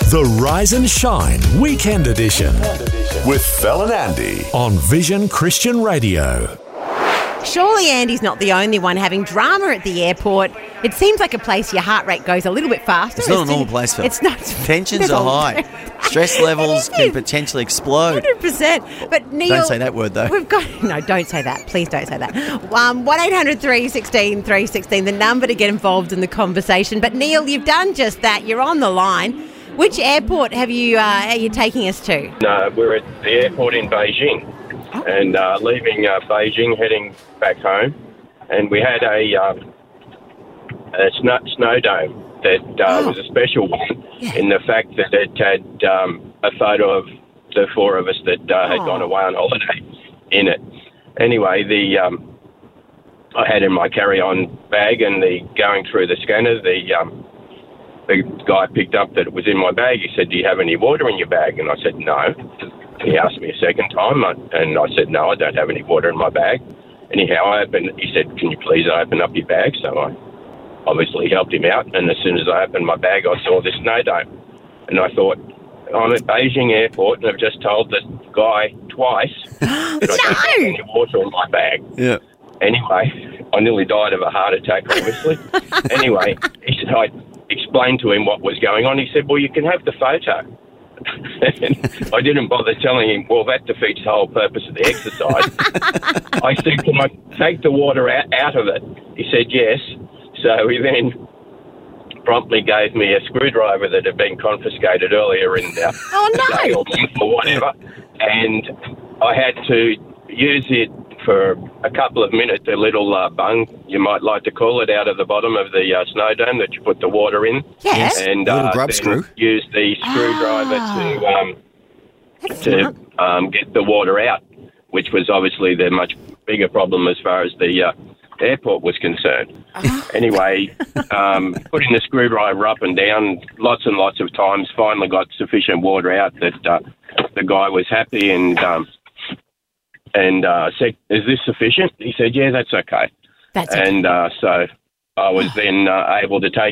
The Rise and Shine Weekend Edition with Fel and Andy on Vision Christian Radio. Surely Andy's not the only one having drama at the airport. It seems like a place your heart rate goes a little bit faster. It's not a normal place, Phil. It's not. Tensions are high. Stress levels can potentially explode. 100%. But Neil... Don't say that word, though. No, don't say that. Please don't say that. 1-800-316-316, the number to get involved in the conversation. But Neil, you've done just that. You're on the line. Which airport are you taking us to? No, we're at the airport in Beijing. And leaving Beijing, heading back home. And we had a snow dome that was a special one in the fact that it had a photo of the four of us that had gone away on holiday in it. Anyway, I had in my carry-on bag, and going through the scanner, the guy picked up that it was in my bag. He said, "Do you have any water in your bag?" And I said, "No." He asked me a second time, and I said, "No, I don't have any water in my bag." Anyhow, he said, "Can you please open up your bag?" So I obviously helped him out, and as soon as I opened my bag, I saw this snow dome. And I thought, I'm at Beijing Airport, and I've just told the guy twice that I don't have any water in my bag. Yeah. Anyway, I nearly died of a heart attack, obviously. Anyway, he said, I explained to him what was going on. He said, "Well, you can have the photo." And I didn't bother telling him, well, that defeats the whole purpose of the exercise. I said, "Can I take the water out of it?" He said, "Yes." So he then promptly gave me a screwdriver that had been confiscated earlier in the day or month or whatever. And I had to use it for a couple of minutes, a little bung, you might like to call it, out of the bottom of the snow dome that you put the water in. Yes. And a little grub screw. Use the screwdriver to get the water out, which was obviously the much bigger problem as far as the airport was concerned. Anyway, putting the screwdriver up and down lots and lots of times, finally got sufficient water out that the guy was happy and said, "Is this sufficient?" He said, "Yeah, that's okay." That's okay. And so I was then able to take